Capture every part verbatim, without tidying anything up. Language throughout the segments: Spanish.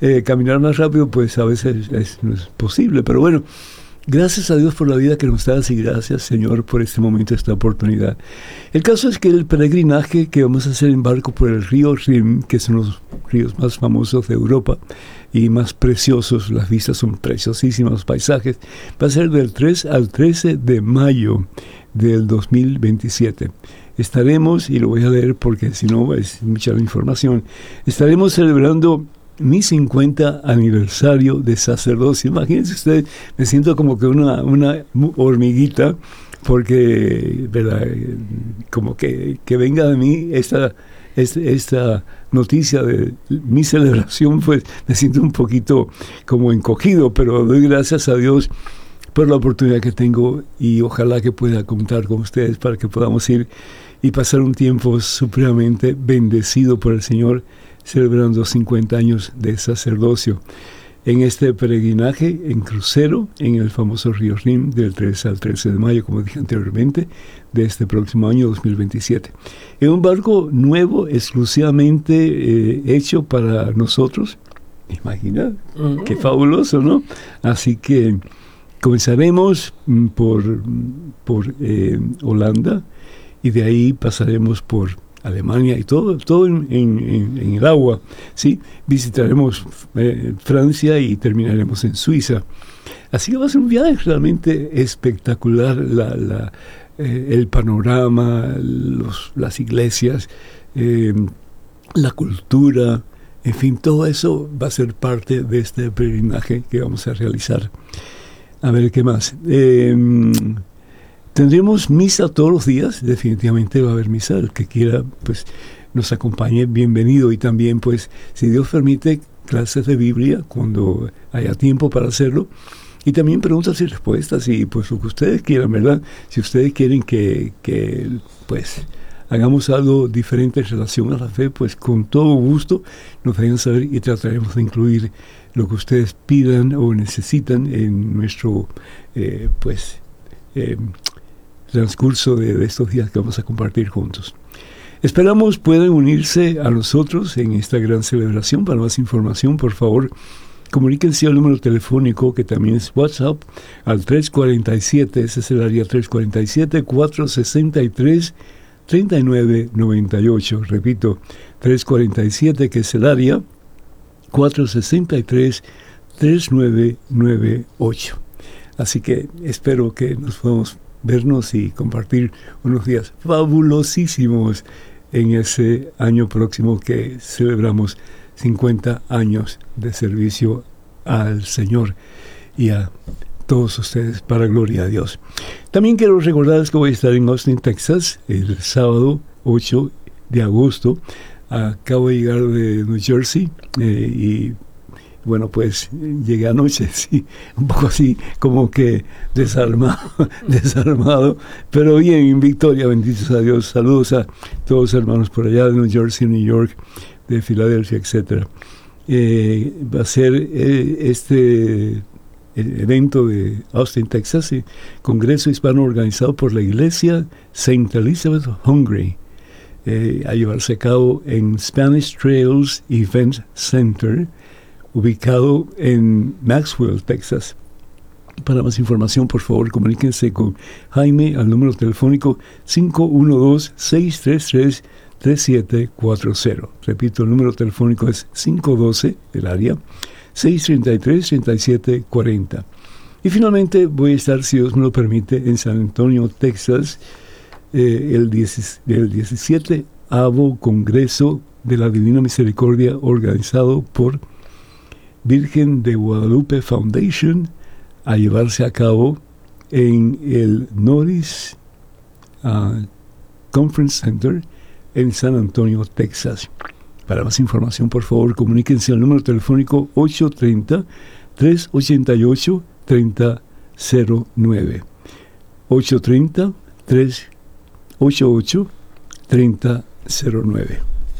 eh, caminar más rápido, pues a veces es, no es posible. Pero bueno, gracias a Dios por la vida que nos das y gracias, Señor, por este momento, esta oportunidad. El caso es que el peregrinaje que vamos a hacer en barco por el río Rin, que son los ríos más famosos de Europa y más preciosos, las vistas son preciosísimas, los paisajes, va a ser del tres al trece de mayo del dos mil veintisiete. Estaremos, y lo voy a leer porque si no es mucha la información, estaremos celebrando mi cincuenta aniversario de sacerdocio. Imagínense ustedes, me siento como que una, una hormiguita, porque, ¿verdad? Como que, que venga de mí esta, esta, esta noticia de mi celebración, pues me siento un poquito como encogido, pero doy gracias a Dios por la oportunidad que tengo y ojalá que pueda contar con ustedes para que podamos ir y pasar un tiempo supremamente bendecido por el Señor, celebrando cincuenta años de sacerdocio en este peregrinaje en crucero en el famoso río Rin del tres al trece de mayo, como dije anteriormente, de este próximo año dos mil veintisiete. En un barco nuevo, exclusivamente eh, hecho para nosotros. Imagina, uh-huh. Qué fabuloso, ¿no? Así que comenzaremos por, por eh, Holanda y de ahí pasaremos por Alemania y todo, todo en, en, en el agua, ¿sí? Visitaremos eh, Francia y terminaremos en Suiza. Así que va a ser un viaje realmente espectacular, la, la, eh, el panorama, los, las iglesias, eh, la cultura, en fin, todo eso va a ser parte de este peregrinaje que vamos a realizar. A ver, ¿qué más? Eh, Tendremos misa todos los días, definitivamente va a haber misa, el que quiera pues nos acompañe, bienvenido, y también pues si Dios permite clases de Biblia cuando haya tiempo para hacerlo, y también preguntas y respuestas y pues lo que ustedes quieran, ¿verdad? Si ustedes quieren que, que pues hagamos algo diferente en relación a la fe, pues con todo gusto nos dejan saber y trataremos de incluir lo que ustedes pidan o necesitan en nuestro eh, pues eh, transcurso de, de estos días que vamos a compartir juntos. Esperamos puedan unirse a nosotros en esta gran celebración. Para más información, por favor, comuníquense al número telefónico que también es WhatsApp al tres cuatro siete, ese es el área tres cuatro siete, cuatro seis tres, tres nueve nueve ocho. Repito, tres cuatro siete, que es el área cuatro seis tres, tres nueve nueve ocho. Así que espero que nos podamos vernos y compartir unos días fabulosísimos en ese año próximo que celebramos cincuenta años de servicio al Señor y a todos ustedes, para gloria a Dios. También quiero recordarles que voy a estar en Austin, Texas, el sábado ocho de agosto. Acabo de llegar de New Jersey eh, y bueno, pues llegué anoche, sí, un poco así como que desarmado, desarmado, pero bien, en victoria, benditos a Dios. Saludos a todos los hermanos por allá de New Jersey, New York, de Filadelfia, etcétera. Eh, va a ser eh, este evento de Austin, Texas, eh, Congreso Hispano organizado por la Iglesia Saint Elizabeth Hungary, eh, a llevarse a cabo en Spanish Trails Event Center, ubicado en Maxwell, Texas. Para más información, por favor, comuníquense con Jaime al número telefónico cinco uno dos, seis tres tres, tres siete cuatro cero. Repito, el número telefónico es cinco uno dos, el área, seis tres tres, tres siete cuatro cero. Y finalmente voy a estar, si Dios me lo permite, en San Antonio, Texas, eh, el, diez, el diecisiete avo Congreso de la Divina Misericordia, organizado por Virgen de Guadalupe Foundation, a llevarse a cabo en el Norris uh, Conference Center en San Antonio, Texas. Para más información, por favor, comuníquense al número telefónico ocho tres cero, tres ocho ocho, tres cero cero nueve. ocho tres cero, tres ocho ocho, tres cero cero nueve.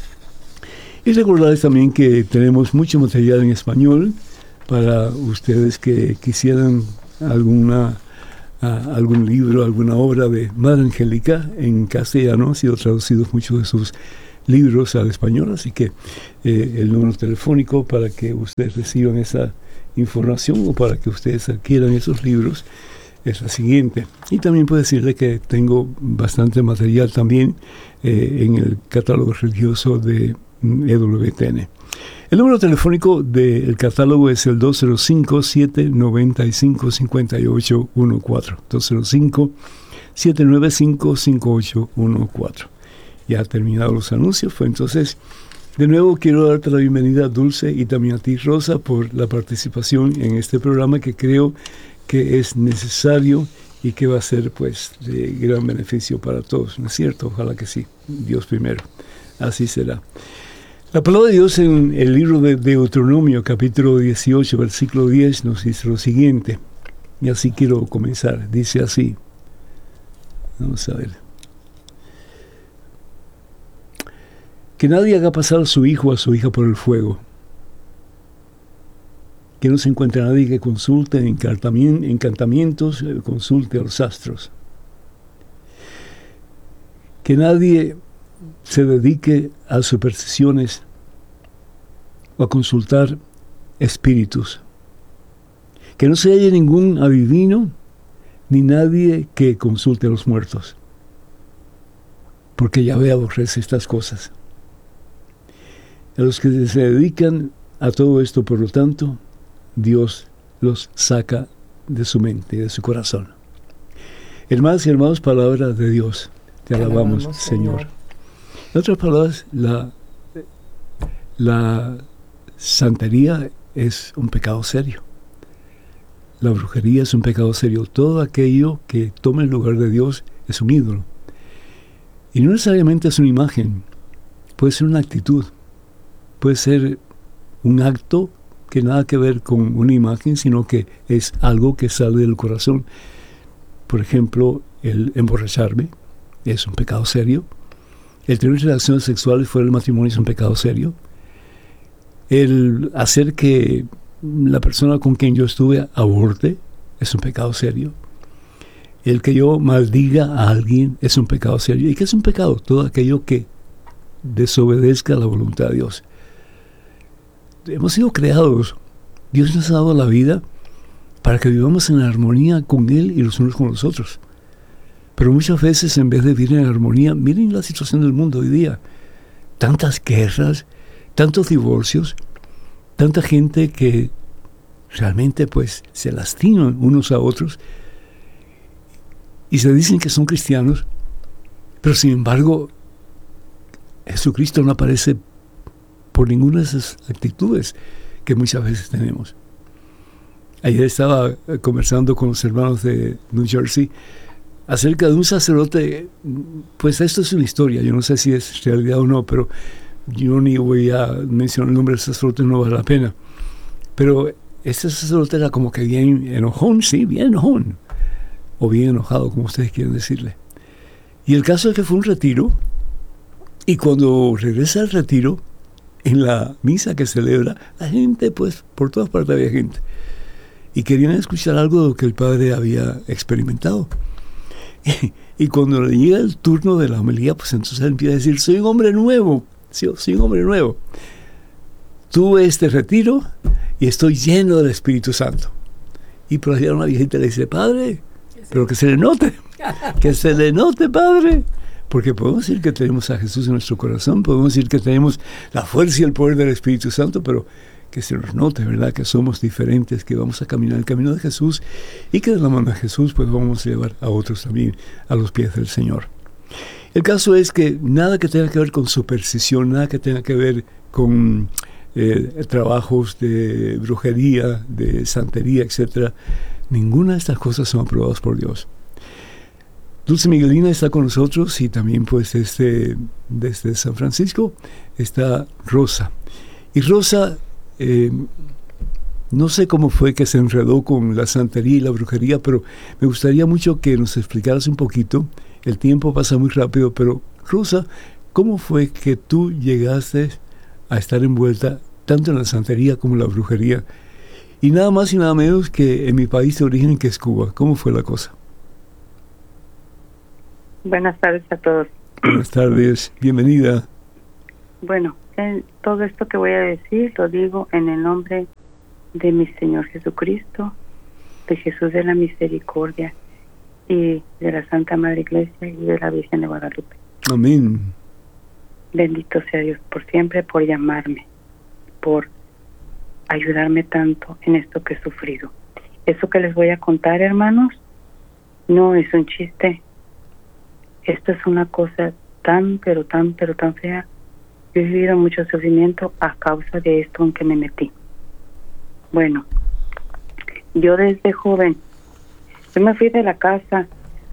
Y recordarles también que tenemos mucho material en español para ustedes que quisieran alguna, uh, algún libro, alguna obra de Madre Angélica en castellano. Han sido traducidos muchos de sus libros al español, así que eh, el número telefónico para que ustedes reciban esa información o para que ustedes adquieran esos libros es la siguiente. Y también puedo decirle que tengo bastante material también eh, en el catálogo religioso de E W T N. El número telefónico del catálogo es el dos cero cinco, siete nueve cinco, cinco ocho uno cuatro. dos cero cinco, siete nueve cinco, cinco ocho uno cuatro. Ya ha terminado los anuncios, pues entonces, de nuevo quiero darte la bienvenida, Dulce, y también a ti, Rosa, por la participación en este programa que creo que es necesario y que va a ser, pues, de gran beneficio para todos, ¿no es cierto? Ojalá que sí, Dios primero, así será. La palabra de Dios en el libro de Deuteronomio, capítulo dieciocho, versículo diez, nos dice lo siguiente, y así quiero comenzar, dice así, vamos a ver. Que nadie haga pasar a su hijo o a su hija por el fuego. Que no se encuentre nadie que consulte encantamientos, eh, consulte a los astros. Que nadie se dedique a supersticiones o a consultar espíritus. Que no se halle ningún adivino ni nadie que consulte a los muertos. Porque Yahvé aborrece estas cosas. A los que se dedican a todo esto, por lo tanto, Dios los saca de su mente y de su corazón. Hermanas y hermanos, palabra de Dios. Te, Te alabamos, alabamos, Señor. Señor. En otras palabras, la, la santería es un pecado serio. La brujería es un pecado serio. Todo aquello que toma el lugar de Dios es un ídolo. Y no necesariamente es una imagen. Puede ser una actitud. Puede ser un acto que nada que ver con una imagen, sino que es algo que sale del corazón. Por ejemplo, el emborracharme es un pecado serio. El tener relaciones sexuales fuera del matrimonio es un pecado serio. El hacer que la persona con quien yo estuve aborte es un pecado serio. El que yo maldiga a alguien es un pecado serio. ¿Y qué es un pecado? Todo aquello que desobedezca a la voluntad de Dios. Hemos sido creados, Dios nos ha dado la vida para que vivamos en armonía con Él y los unos con los otros. Pero muchas veces, en vez de vivir en armonía, miren la situación del mundo hoy día. Tantas guerras, tantos divorcios, tanta gente que realmente pues se lastiman unos a otros y se dicen que son cristianos, pero sin embargo Jesucristo no aparece por ninguna de esas actitudes que muchas veces tenemos. Ayer estaba conversando con los hermanos de New Jersey acerca de un sacerdote. Pues esto es una historia, yo no sé si es realidad o no, pero yo ni voy a mencionar el nombre del sacerdote, no vale la pena. Pero este sacerdote era como que bien enojón, sí, bien enojón, o bien enojado, como ustedes quieren decirle. Y el caso es que fue un retiro, y cuando regresa al retiro, en la misa que celebra, la gente, pues, por todas partes había gente. Y querían escuchar algo de lo que el padre había experimentado. Y, y cuando le llega el turno de la homilía, pues entonces él empieza a decir, soy un hombre nuevo, sí, soy un hombre nuevo. Tuve este retiro y estoy lleno del Espíritu Santo. Y por allá una viejita le dice, padre, pero que se le note, que se le note, padre. Porque podemos decir que tenemos a Jesús en nuestro corazón, podemos decir que tenemos la fuerza y el poder del Espíritu Santo, pero que se nos note, ¿verdad?, que somos diferentes, que vamos a caminar el camino de Jesús y que de la mano de Jesús pues vamos a llevar a otros también a los pies del Señor. El caso es que nada que tenga que ver con superstición, nada que tenga que ver con eh, trabajos de brujería, de santería, etcétera, ninguna de estas cosas son aprobadas por Dios. Dulce Miguelina está con nosotros y también pues desde, desde San Francisco está Rosa. Y Rosa, eh, no sé cómo fue que se enredó con la santería y la brujería, pero me gustaría mucho que nos explicaras un poquito. El tiempo pasa muy rápido, pero Rosa, ¿cómo fue que tú llegaste a estar envuelta tanto en la santería como en la brujería? Y nada más y nada menos que en mi país de origen, que es Cuba. ¿Cómo fue la cosa? Buenas tardes a todos. Buenas tardes, bienvenida. Bueno, en todo esto que voy a decir lo digo en el nombre de mi Señor Jesucristo, de Jesús de la Misericordia y de la Santa Madre Iglesia y de la Virgen de Guadalupe. Amén. Bendito sea Dios por siempre, por llamarme, por ayudarme tanto en esto que he sufrido. Eso que les voy a contar, hermanos, no es un chiste. Esto es una cosa tan, pero tan, pero tan fea. Yo he vivido mucho sufrimiento a causa de esto en que me metí. Bueno, yo desde joven, yo me fui de la casa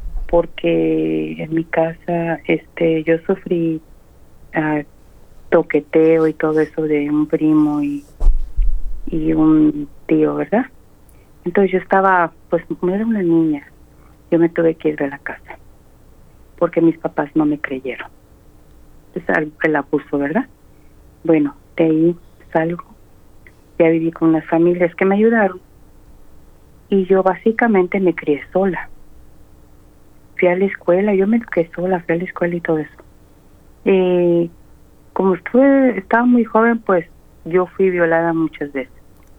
porque en mi casa este, yo sufrí uh, toqueteo y todo eso de un primo y, y un tío, ¿verdad? Entonces yo estaba, pues como era una niña, yo me tuve que ir de la casa porque mis papás no me creyeron. Es el abuso, ¿verdad? Bueno, de ahí salgo, ya viví con unas familias que me ayudaron y yo básicamente me crié sola. Fui a la escuela, yo me crié sola, fui a la escuela y todo eso. Eh, como estuve, estaba muy joven, pues yo fui violada muchas veces.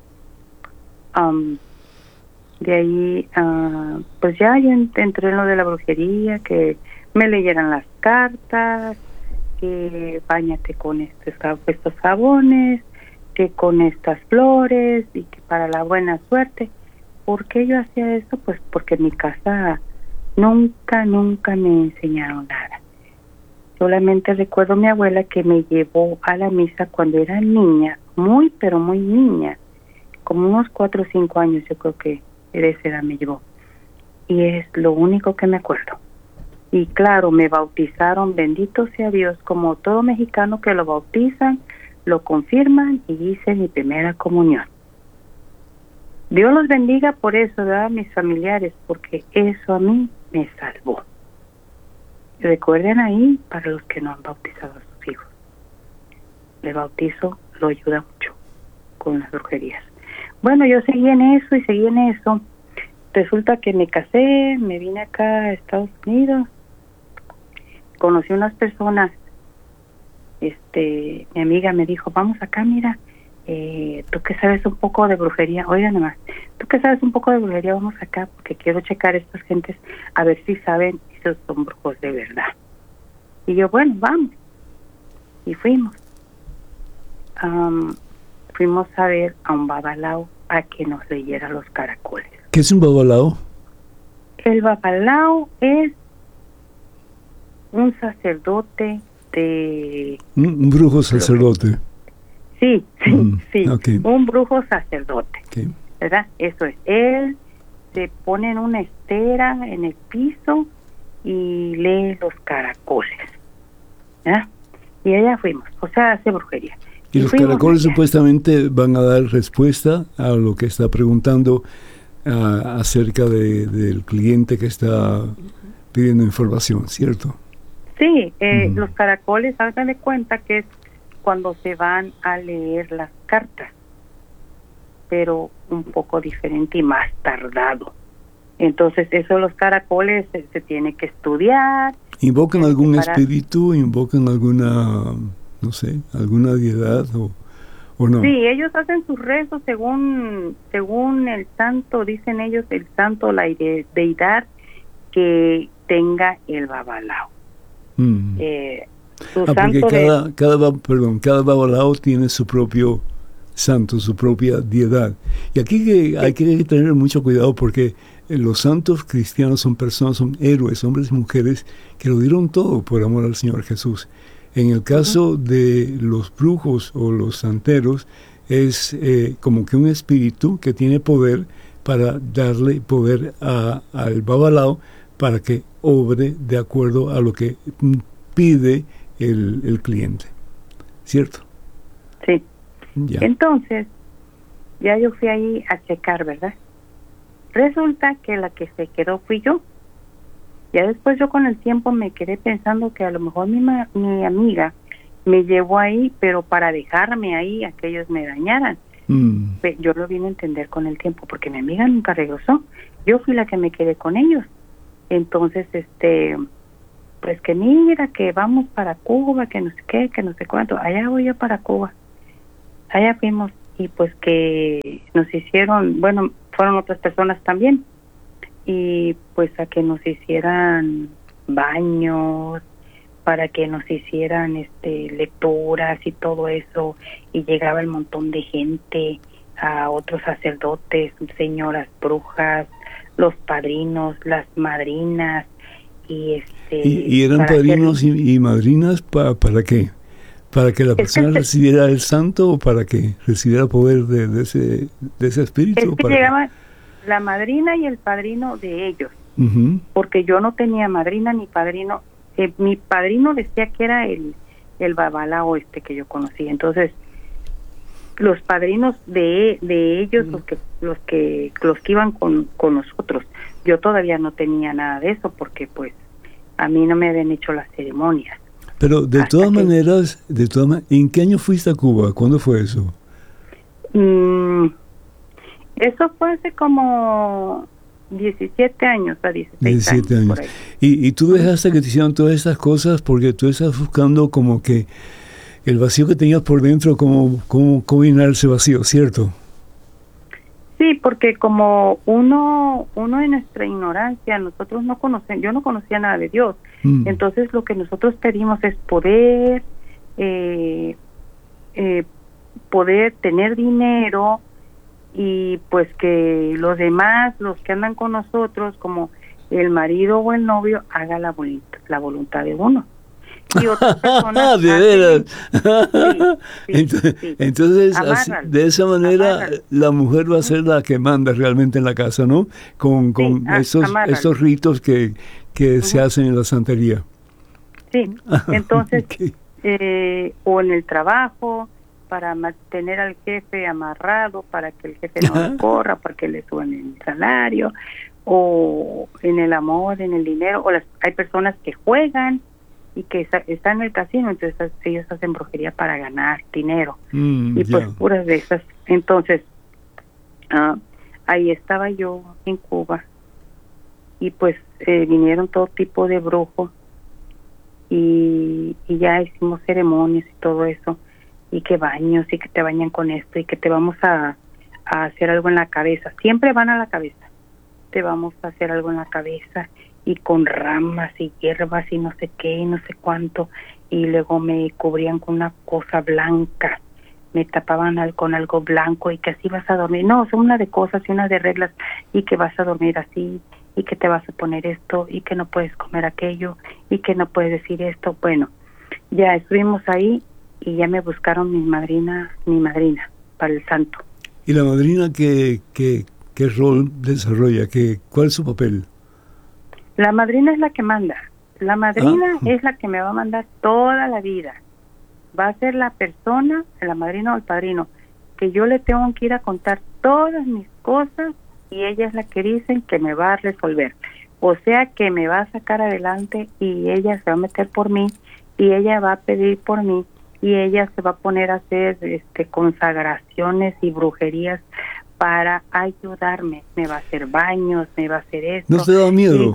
Um, de ahí, uh, pues ya yo entré en lo de la brujería, que me leyeran las cartas, que báñate con estos, estos jabones, que con estas flores y que para la buena suerte. ¿Por qué yo hacía eso? Pues porque en mi casa nunca, nunca me enseñaron nada. Solamente recuerdo a mi abuela que me llevó a la misa cuando era niña, muy pero muy niña, como unos cuatro o cinco años, yo creo que de esa edad me llevó. Y es lo único que me acuerdo. Y claro, me bautizaron, bendito sea Dios, como todo mexicano que lo bautizan, lo confirman y hice mi primera comunión. Dios los bendiga por eso, ¿verdad? Mis familiares, porque eso a mí me salvó. Recuerden ahí, para los que no han bautizado a sus hijos, el bautizo lo ayuda mucho con las brujerías. Bueno, yo seguí en eso y seguí en eso. Resulta que me casé, me vine acá a Estados Unidos, conocí unas personas, este, mi amiga me dijo, vamos acá, mira, eh, tú que sabes un poco de brujería, oiga nomás, tú que sabes un poco de brujería, vamos acá, porque quiero checar a estas gentes, a ver si saben si son brujos de verdad. Y yo, bueno, vamos. Y fuimos. Um, fuimos a ver a un babalao a que nos leyera los caracoles. ¿Qué es un babalao? El babalao es un sacerdote de... Un, un brujo sacerdote. Sí, sí, mm, sí, okay. Un brujo sacerdote, okay. ¿verdad? Eso es. Él se pone en una estera en el piso y lee los caracoles, ¿verdad? Y allá fuimos, o sea, hace brujería. Y, y los caracoles allá. Supuestamente van a dar respuesta a lo que está preguntando uh, acerca de, del cliente que está pidiendo información, ¿cierto? Sí, eh, mm. los caracoles, hagan de cuenta que es cuando se van a leer las cartas, pero un poco diferente y más tardado. Entonces, eso los caracoles se, se tiene que estudiar. ¿Invocan algún para... espíritu? ¿Invocan alguna, no sé, alguna deidad o, o no? Sí, ellos hacen sus rezos según según el santo, dicen ellos, el santo, la deidad que tenga el babalao. Mm. Eh, ah, porque cada, de... cada, perdón, cada babalao tiene su propio santo, su propia deidad. Y aquí que sí. hay que tener mucho cuidado porque los santos cristianos son personas, son héroes, hombres y mujeres que lo dieron todo por amor al Señor Jesús. En el caso uh-huh. de los brujos o los santeros, es eh, como que un espíritu que tiene poder para darle poder a, al babalao para que obre de acuerdo a lo que pide el, el cliente. ¿Cierto? Sí. Ya. Entonces, ya yo fui ahí a checar, ¿verdad? Resulta que la que se quedó fui yo. Ya después yo con el tiempo me quedé pensando que a lo mejor mi, ma- mi amiga me llevó ahí, pero para dejarme ahí a que ellos me dañaran. Mm. Yo lo vine a entender con el tiempo, porque mi amiga nunca regresó. Yo fui la que me quedé con ellos. Entonces, este, pues que mira, que vamos para Cuba, que no sé qué, que no sé cuánto. Allá voy yo para Cuba. Allá fuimos y pues que nos hicieron, bueno, fueron otras personas también, y pues a que nos hicieran baños, para que nos hicieran este lecturas y todo eso, y llegaba el montón de gente, a otros sacerdotes, señoras brujas, los padrinos, las madrinas, y este ¿Y, y eran padrinos hacer... y, y madrinas pa, para qué? ¿Para que la persona es que recibiera el santo o para que recibiera poder de, de ese de ese espíritu? Es que para llegaba que... la madrina y el padrino de ellos, uh-huh. porque yo no tenía madrina ni padrino. Eh, mi padrino decía que era el, el babalao este que yo conocí. Entonces, los padrinos de, de ellos, uh-huh. los que los que los que iban con, con nosotros, yo todavía no tenía nada de eso, porque pues a mí no me habían hecho las ceremonias. Pero de todas que, maneras, de todas man- ¿en qué año fuiste a Cuba? ¿Cuándo fue eso? Mm, eso fue hace como diecisiete años a dieciséis diecisiete años. años. Y, y tú dejaste que te hicieran todas estas cosas porque tú estás buscando como que el vacío que tenías por dentro, como, como, como llenar ese vacío, ¿cierto? Sí, porque como uno uno en nuestra ignorancia, nosotros no conocemos, yo no conocía nada de Dios. Mm. Entonces lo que nosotros pedimos es poder, eh, eh, poder tener dinero, y pues que los demás, los que andan con nosotros, como el marido o el novio, haga la voluntad, la voluntad de uno. Y otras personas de veras. Sí, sí, entonces, sí. entonces así, de esa manera amárralo. La mujer va a ser la que manda realmente en la casa, ¿no? Con, con sí, esos, esos ritos que, que uh-huh. se hacen en la santería. Sí, entonces, okay. eh, o en el trabajo, para mantener al jefe amarrado, para que el jefe no le corra, para que le suban el salario, o en el amor, en el dinero, o las, hay personas que juegan y que está, están en el casino, entonces ellos hacen brujería para ganar dinero, mm, y pues yeah. puras de esas. Entonces, uh, ahí estaba yo en Cuba, y pues eh, vinieron todo tipo de brujos, y, y ya hicimos ceremonias y todo eso, y que baños, y que te bañan con esto, y que te vamos a, a hacer algo en la cabeza. Siempre van a la cabeza. Te vamos a hacer algo en la cabeza, y con ramas y hierbas y no sé qué, y no sé cuánto. Y luego me cubrían con una cosa blanca, me tapaban al, con algo blanco, y que así vas a dormir. No, son una de cosas y una de reglas, y que vas a dormir así, y que te vas a poner esto, y que no puedes comer aquello, y que no puedes decir esto. Bueno, ya estuvimos ahí, y ya me buscaron mi madrina, mi madrina, para el santo. ¿Y la madrina qué, qué, qué rol desarrolla? ¿Qué, ¿Cuál es su papel? La madrina es la que manda. La madrina ah. es la que me va a mandar toda la vida. Va a ser la persona, la madrina o el padrino, que yo le tengo que ir a contar todas mis cosas, y ella es la que dicen que me va a resolver. O sea, que me va a sacar adelante, y ella se va a meter por mí, y ella va a pedir por mí, y ella se va a poner a hacer este consagraciones y brujerías para ayudarme. Me va a hacer baños, me va a hacer esto. ¿No te da miedo? Y,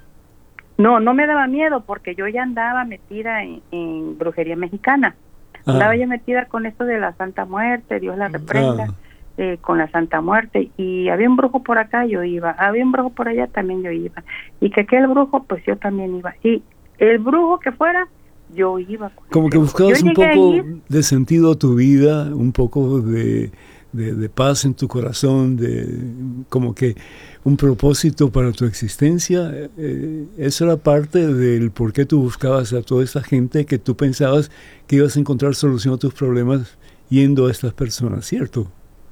no, no me daba miedo, porque yo ya andaba metida en, en brujería mexicana. Ah. Andaba ya metida con esto de la Santa Muerte, Dios la reprenda, ah. eh, con la Santa Muerte. Y había un brujo por acá, yo iba. Había un brujo por allá, también yo iba. Y que aquel brujo, pues yo también iba. Y el brujo que fuera, yo iba. Como que buscabas un poco de sentido a tu vida, un poco de, de, de paz en tu corazón, de como que un propósito para tu existencia. Eh, eso era parte del por qué tú buscabas a toda esta gente, que tú pensabas que ibas a encontrar solución a tus problemas yendo a estas personas, ¿cierto?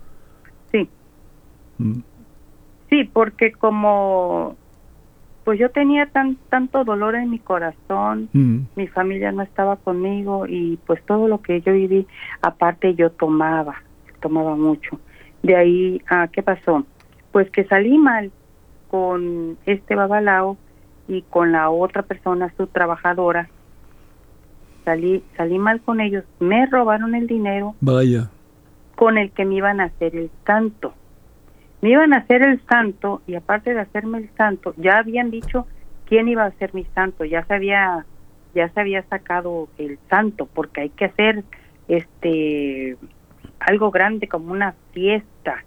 Sí. Mm. Sí, porque como pues yo tenía tan tanto dolor en mi corazón, mm. mi familia no estaba conmigo, y pues todo lo que yo viví, aparte yo tomaba, tomaba mucho. De ahí, ah, ¿qué pasó? Pues que salí mal con este babalao y con la otra persona, su trabajadora. Salí, salí mal con ellos, me robaron el dinero. Vaya. Con el que me iban a hacer el santo. Me iban a hacer el santo, y aparte de hacerme el santo, ya habían dicho quién iba a ser mi santo. Ya se había, ya se había sacado el santo, porque hay que hacer este algo grande como una fiesta